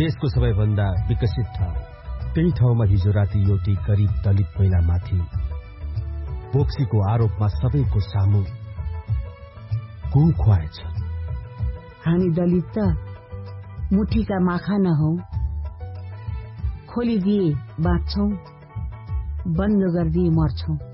देशको सबैभन्दा विकसित ठाउँ। त्यही ठाउँमा हिजो राति एउटी गरीब दलित महिलामाथि बोक्सीको आरोपमा सबैको सामु गुङ खुवाएछ। हामी दलित त मुठीका माखा न हौ। खोलिदिए बाँच्छौं, बन्द गरिदिए मर्छौं।